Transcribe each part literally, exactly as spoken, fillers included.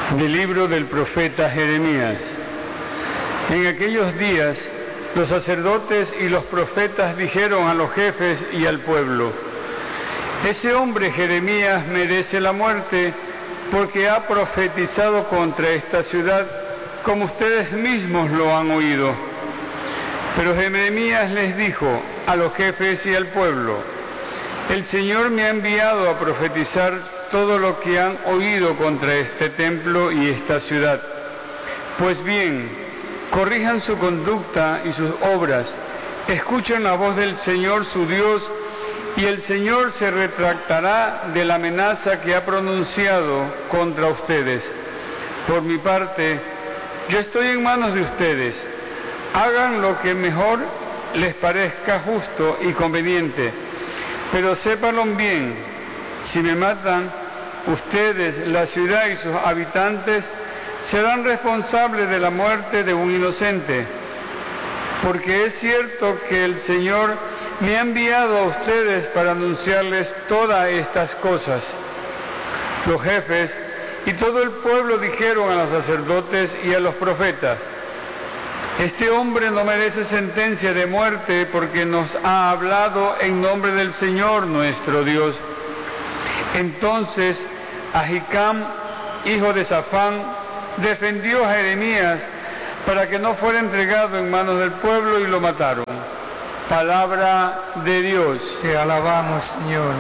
Del libro del profeta Jeremías. En aquellos días, los sacerdotes y los profetas dijeron a los jefes y al pueblo: ese hombre Jeremías merece la muerte porque ha profetizado contra esta ciudad, como ustedes mismos lo han oído. Pero Jeremías les dijo a los jefes y al pueblo: el Señor me ha enviado a profetizar todo lo que han oído contra este templo y esta ciudad. Pues bien, corrijan su conducta y sus obras, escuchen la voz del Señor su Dios, y el Señor se retractará de la amenaza que ha pronunciado contra ustedes. Por mi parte, yo estoy en manos de ustedes. Hagan lo que mejor les parezca justo y conveniente, pero sépanlo bien: si me matan, ustedes, la ciudad y sus habitantes serán responsables de la muerte de un inocente, porque es cierto que el Señor me ha enviado a ustedes para anunciarles todas estas cosas. Los jefes y todo el pueblo dijeron a los sacerdotes y a los profetas: este hombre no merece sentencia de muerte porque nos ha hablado en nombre del Señor nuestro Dios. Entonces Ahicam, hijo de Safán, defendió a Jeremías para que no fuera entregado en manos del pueblo, y lo mataron. Palabra de Dios. Te alabamos, Señor.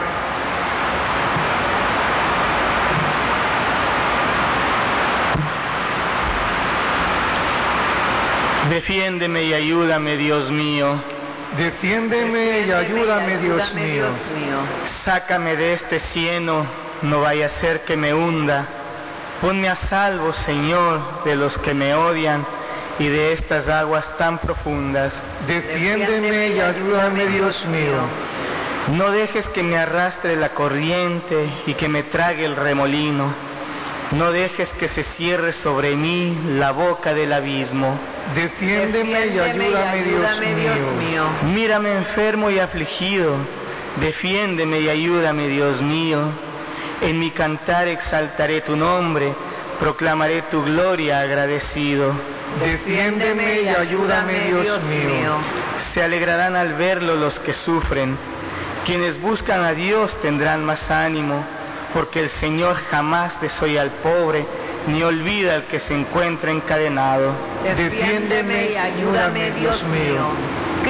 Defiéndeme y ayúdame, Dios mío. Defiéndeme y ayúdame, Dios mío. Sácame de este cieno, no vaya a ser que me hunda. Ponme a salvo, Señor, de los que me odian y de estas aguas tan profundas. Defiéndeme y ayúdame, Dios mío. No dejes que me arrastre la corriente y que me trague el remolino. No dejes que se cierre sobre mí la boca del abismo. Defiéndeme y ayúdame, Dios mío. Mírame enfermo y afligido. Defiéndeme y ayúdame, Dios mío. En mi cantar exaltaré tu nombre, proclamaré tu gloria agradecido. Defiéndeme y ayúdame, Dios mío. Se alegrarán al verlo los que sufren. Quienes buscan a Dios tendrán más ánimo, porque el Señor jamás desoye al pobre, ni olvida al que se encuentra encadenado. Defiéndeme y ayúdame, Dios mío.